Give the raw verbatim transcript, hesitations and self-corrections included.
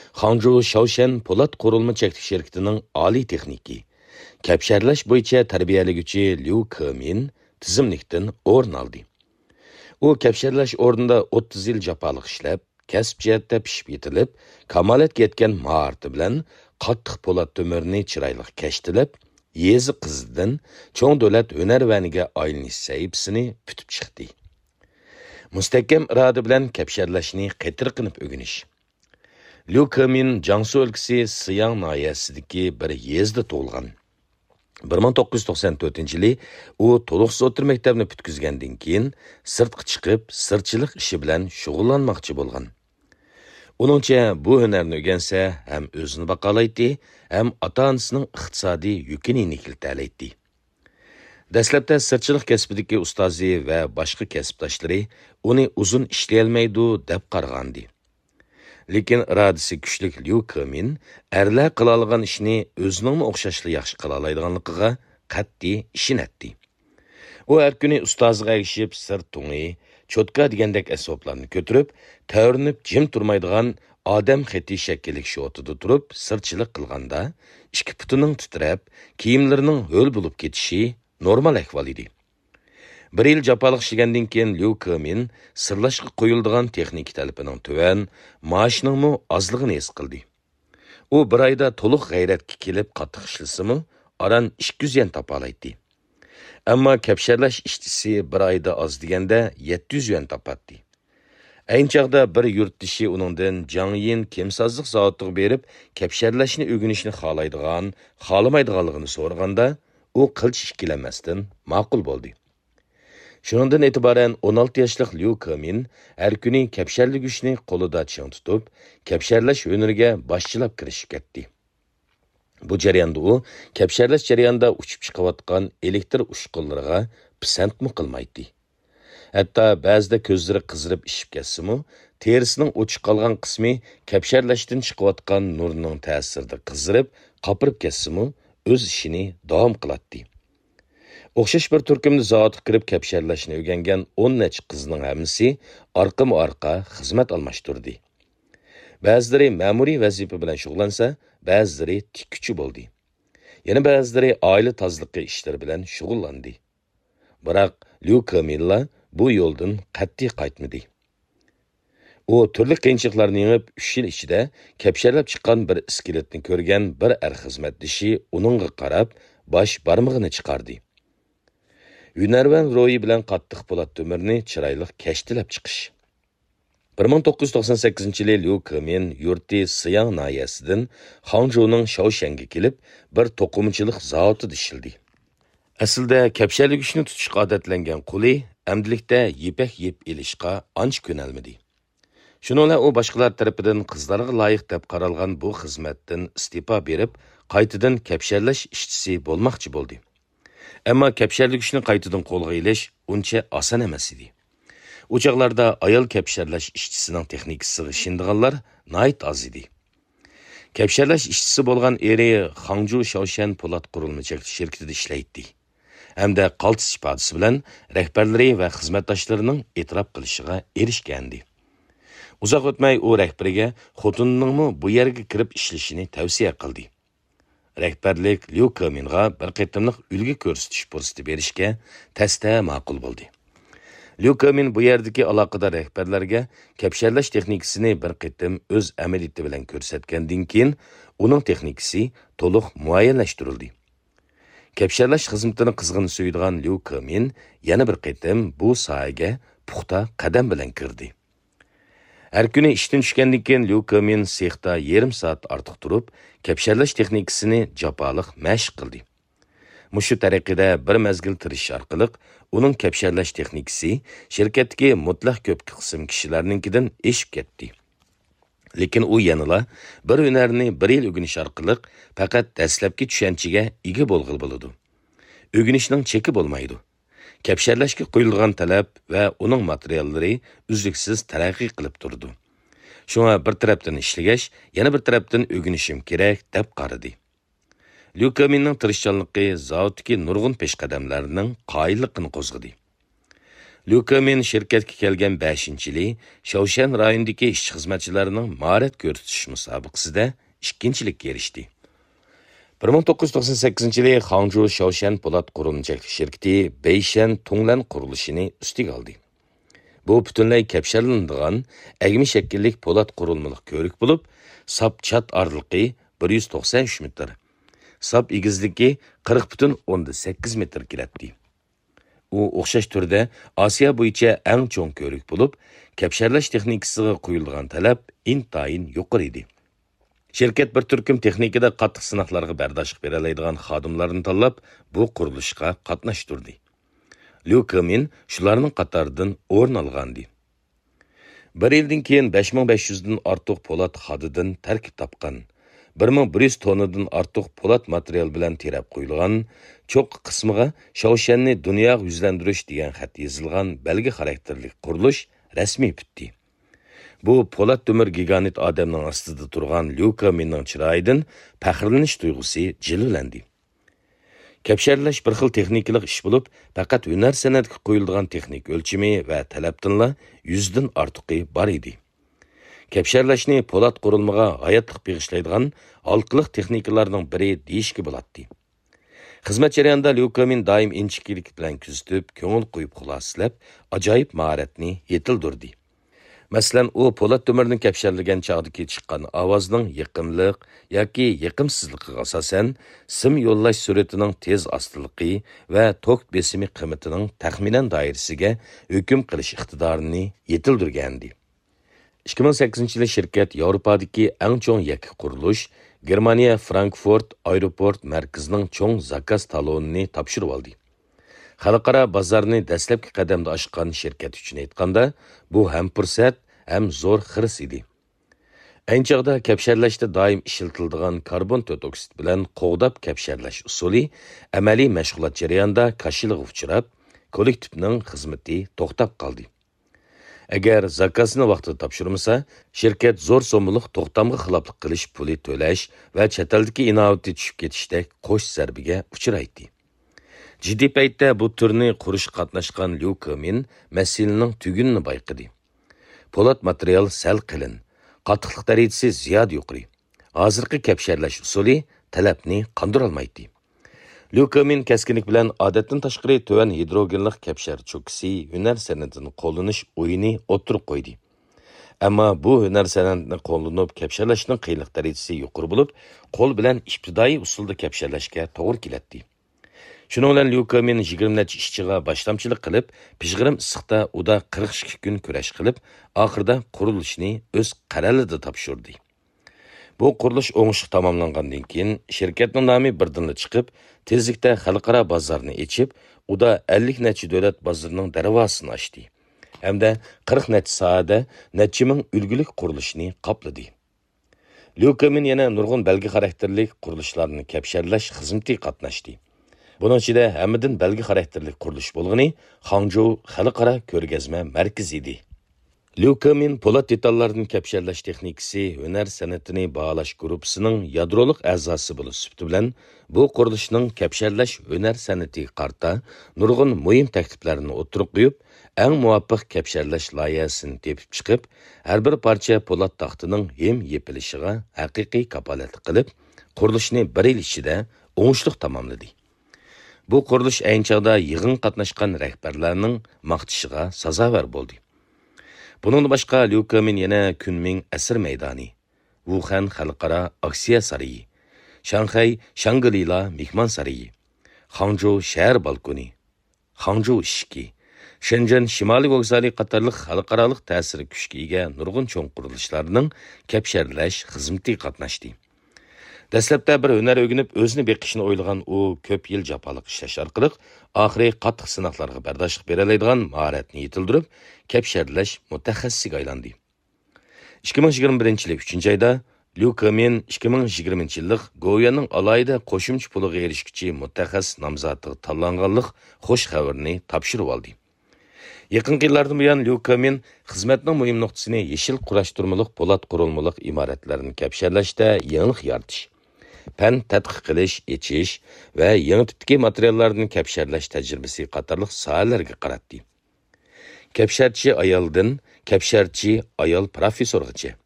Hangzhou Shaoshan Polat Qurulma Çeklik şirketining oliy texniki, kapsharlash bo'yicha tarbiyalaguvchi Liu Kemin tizimlikdan o'rin oldi. U kapsharlash o'rnida o'ttiz yil jafoliq ishlab, kasb jihatda pishib yetilib, kamolatga yetgan mahorati bilan qattiq po'lat to'mirni chiroyli kashtilab, yezi qizidan cho'ng davlat hunarvaniga aylanish sayibsini putib chiqdi. Mustahkam iroda bilan kapsharlashni qaytir qilib o'rganish. Liu Kemin Jiangsu o'lkasi Siyang noyasidagi bir yezda tug'ilgan. bir ming to'qqiz yuz to'qson to'rtinchi yili u to'liq o'tir maktabni bitkizgandan keyin sirtqa chiqib, sirchilik ishi bilan shug'ullanmoqchi bo'lgan. Uningcha bu hunarni o'rgansa, ham o'zini baqalaydi, ham ota-onasining iqtisodiy yukini yengiltalaydi. Dastlabda sirchilik kasbidagi ustozi va boshqa kasbdoshlari uni uzun ishlayolmaydi deb qaragandi. Lekin irodasi kuchli Liu Kemin erlar qila olgan ishni o'zining o'xshashli yaxshi qila oladiganligiga qat'iy ishonadi. U har kuni ustoziga ergishib sir tungi, cho'tka degandek asboblarni ko'tarib, tavrinib jim turmaydigan odam xeti shakllik shu o'tida turib sirchilik qilganda, ikki putining titrab, kiyimlarining ho'l bo'lib ketishi normal ahvol edi. Bir yil jafoliq ishlagandan keyin Liu Kemin sirlashga qo'yiladigan texnik talabining tuvan, maoshiningmi ozligini his qildi. U bir oyda to'liq g'ayratga kelib qattiq ishlasimi, aran ikki yuz yuan topa oladi. Ammo kapsharlash ishtisi bir oyda oz deganda yetti yuz yuan topadi. Ayni chog'da bir yurtdoshi uningdan Jiangyin kimsozlik zavodiga berib, kapsharlashni o'rganishni xohlaydigan, xohlamaydiganligini so'raganda, u qilch ikkilanmasdan ma'qul bo'ldi. Shundan e'tiboran o'n olti yoshlik Liu Kemin har kuni kapsharlik ishni qo'lida ching tutib, kapsharlash hunariga boshchilab kirishib ketdi. Bu jarayonda u kapsharlash jarayonida uchib chiqayotgan elektr ushqunlariga pisandmi qilmaydi. Hatto ba'zida ko'zlari qizirib ishib ketsa-mu, terisining o'chib qolgan qismi kapsharlashdan chiqayotgan nurning ta'sirida qizirib, qopirib ketsa-mu, o'z ishini davom qiladi. O'xshash bir turkumni zavodga kirib kapsharlashni o'rgangan o'n necha qizning hammasi orqama-orqa xizmat almashtirdi. Ba'zilari ma'muriy vazifa bilan shug'ullansa, ba'zilari tikkuchi bo'ldi. Yana ba'zilari oila tozaligi ishlari bilan shug'ullandi. Biroq Liu Kemin bu yo'ldan qat'iy qaytmadi. U turli qiyinchiliklarni yengib, uch yil ichida kapsharlab chiqqan bir iskeletni ko'rgan bir er xizmatdoshi uningga qarab, bosh barmog'ini chiqardi. Hunarvan ro'yi bilan qattiq po'lat to'mirni chiroyli kashtilab chiqish. bir ming to'qqiz yuz to'qson sakkizinchi yili Liu Kemin yurti Siyang noyasidan Hangzhouning Shaoshanga kelib, bir to'qimachilik zavodida ishildi. Aslida kapsharlik ishni tutishga odatlangan quli amdilikda yepak yeb elishga ancha ko'nalmadi. Shuningla u boshqalar tarafidan qizlarga loyiq deb qaralgan bu xizmatdan istifa berib, qaytadan kapsharlash ishchisi bo'lmoqchi bo'ldi. Ammo kapsharlik ishni qaytadan qo'lga olish uncha oson emas edi. U chaqlarda ayol kapsharlash ishchisining texnikasiga shindiganlar nayt oz edi. Kapsharlash ishchisi bo'lgan eri Hangzhou Shaoshan Polat Qurulma Çeklik şirketida ishlaydi. Hamda qaltis ifodasi bilan rahbarlari va xizmatdoshlarining e'tirof qilishiga erishgandi. Uzoq o'tmay u rahbariga xotiningmi bu yerga kirib ishlashini tavsiya qildi. Rahbarlik Liu Keminga bir qitimliq ulgi ko'rsatish fursati berishga tasda ma'qul bo'ldi. Liu Kemin bu yerdagi aloqador rahbarlarga kapsharlash texnikasini bir qitim o'z amaliyoti bilan ko'rsatgandan keyin uning texnikasi to'liq muayyanlashtirildi. Kapsharlash xizmatini qizg'in suydigan Liu Kemin yana bir qitim bu sohaga puxta qadam bilan kirdi. Her kuni ishdan tushgandan keyin Liu Kemin sexda yarim soat ortiq turib, kapsharlash texnikasini jafoliq mashq qildi. Mushu tariqada bir mezgil tirishish orqali uning kapsharlash texnikasi shirkatdagi mutlaq ko'p qism kishilarninkidan eshib ketdi. Lekin u yanıla bir hunarni bir yil o'rganish orqali faqat dastlabki tushunchaga ega bo'lg'il bo'ladi. O'rganishning cheki bo'lmaydi. Kapsharlashga qo'yilgan talab va uning materiallari uzluksiz taraqqiy qilib turdi. Shunga bir tarafdan ishlagash, yana bir tarafdan o'rganishim kerak deb qaradi. Liu Keminning tirishchanligi zavoddagi nurg'un peshqadamlarning qoyilligini qo'zg'adi. Liukamin şirketga kelgan beshinchi yili Shaoshan rayonidagi ishchi xizmatchilarining mahorat ko'rsatish musobaqasida ikkinchilikka erishdi. bir ming to'qqiz yuz to'qson sakkizinchi yili Hangzhou Shaoshan po'lat qurilma cheklanish shirkati Beishan Tonglan qurilishini ustiga oldi. Bu butunlay kapsharlanadigan agmi shakllik po'lat qurilmalik ko'rik bo'lib, sap chat orliqi bir yuz to'qson uch metr, sap egizligi qirq butun o'ndan sakkiz metr keladi. U o'xshash turda Osiyo bo'yicha eng cho'ng ko'rik bo'lib, kapsharlash texnikasiga qo'yilgan talab intayin yuqori edi. Şirket bir turkum texnikada qattiq sinoqlarga bardoshlik bera oladigan xodimlarni tanlab, bu qurilishga qatnashtirdi. Liu Kemin shularning qatoridan o'rin olgandi. Bir yildan keyin besh ming besh yuz dan ortiq po'lat xodidan tarkib topgan, bir ming bir yuz tonnadan ortiq po'lat material bilan terab qo'yilgan, cho'q qismiga Shaoshanni dunyoga yuzlantirish degan xat yozilgan belgi xarakterli qurilish rasmiy bitdi. Bu po'lat temir gigant odamning ostida turgan Liu Keminning chiroyidan faxrlanish tuyg'usi jilolandi. Kapsharlash bir xil texnikalik ish bo'lib, faqat hunar san'atga qo'yilgan texnik o'lchimi va talabdanla yuzdan ortiqi bor edi. Kapsharlashni po'lat qurilmaga hayotlik beg'ishlaydigan halqiliq texnikalarning biri deyishga bo'ladi. Xizmat jarayonida Liu Kemin doim inchiklik bilan kuzatib, ko'ngil qo'yib xulosalab, ajoyib mahoratni yetildirdi. Masalan, u po'lat temirni kapsharlagan chog'dagi chiqqan ovozning yiqimliq yoki yiqimsizligiga asosan sim yo'llash sur'atining tez ostiligi va tok besimi qiymatining taxminan doirasiga hukm qilish iqtidorini yetildirgandi. ikki ming sakkizinchi yili shirkat Yevropadagi eng cho'ng yakka qurilish Germaniya Frankfurt aeroport markazining cho'ng zakaz talonini topshirib oldi. Xalqaro bozorni dastlabki qadamda oshgan shirkat uchun aytganda, bu ham fursat, ham zo'r xiris edi. Ayni chog'da kapsharlashda doim ishlatiladigan karbon to'rt oksid bilan qo'g'dab kapsharlash usuli amaliy mashg'ulot jarayonida kashilig'i uchrab, kollektivning xizmati to'xtab qoldi. Agar zakozni vaqtida topshirmasa, shirkat zo'r so'mliq to'xtamga xiloflik qilish puli to'lash va chet eldagi innovati tushib ketishdek qo'sh zarbiga uchraydi. Jiddiy paytda bu turni qurish qatnashgan Liu Kemin masalaning tugunini bayqidi. Po'lat material sal qilin, qattiqlik darajasi ziyod yuqori. Hozirgi kapsharlash usuli talabni qondira olmaydi. Liu Kemin keskinlik bilan odatdan tashqari tuvan hidrogenlik kapshar cho'kisi hunar san'atini qo'llanish o'yini o'tirib qo'ydi. Ammo bu hunar san'atini qo'llanib kapsharlashning qiyinlik darajasi yuqori bo'lib, qo'l bilan ibtidoiy usulda kapsharlashga to'g'ri keladi. Shuning bilan Liu Kemin yigirma necha ishchiga boshlamchilik qilib, pishg'irim issiqda uda qirq ikki kun kurash qilib, oxirida qurilishni o'z qarorida topshirdi. Bu qurilish o'ngishli tamomlangandan keyin shirkatning nomi birdan chiqib, tezlikda xalqaro bozorni ochib, uda ellik necha davlat bozorining darvozasini ochdi. Hamda qirq necha soatda necha ming ulgulik qurilishni qopladi. Liu Kemin yana nurg'un belgi xarakterli qurilishlarni kapsharlash xizmati qatnashdi. Bunun ichida hammadan belgi xarakterli qurilish bo'lgani Hangzhou xalqaro ko'rgazma markazi edi. Liu Kemin po'lat detallarni kapsharlash texnikasi hunar san'atini baholash guruhisining yadrolik a'zosi bo'lib sifati bilan bu qurilishning kapsharlash hunar san'ati qarta nurg'un muhim takliflarni o'tirib qo'yib, eng muvofiq kapsharlash loyihasini tepib chiqib, har bir parcha po'lat taxtining hem yepilishiga haqiqiy kapolatlik qilib, qurilishni bir yil ichida o'ngishli tamomladi. Bu qurilish ayni chog'da yig'in qatnashgan rahbarlarning maqtishiga sazovor bo'ldi. Bundan boshqa Liu Kemin yana Kunming asr maydoni, Wuhan xalqaro aksiya sarayi, Shanxay Shangri-La mehmon sarayi, Hangzhou shahar balkoni, Hangzhou ishki, Shenzhen shimoliy vokzali qatorliq xalqaro ta'sir kuchga ega nurg'un cho'ng qurilishlarning kapsharlash xizmati qatnashdi. Dastlabda bir hunar o'rganib, o'zini beqishni o'ylagan u ko'p yil jafoliq ishlash orqali oxiri qattiq sinoqlarga bardoshlik bera oladigan mahoratni yetildirib, kapsharlash mutaxassisiga aylandi. ikki ming yigirma birinchi yil uchinchi oyda Liu Kemin ikki ming yigirmanchi yillik Goyanning alayida qo'shimcha puliga erishguchi mutaxassis nomzodiga tanlanganlik xush xabarni topshirib oldi. Yaqinqi yillardan buyon Liu Kemin xizmatning muhim nuqtasini yeshil qurashtirmalik po'lat qurilmalik imoratlarni kapsharlashda yangilik yaratish, pan tadqiq qilish, echish va yangi tipdagi materiallarni kapsharlash tajribasi qatorliq sohalarga qaratdi. Kəpşərçi ayoldan, kəpşərçi ayol professorgacha.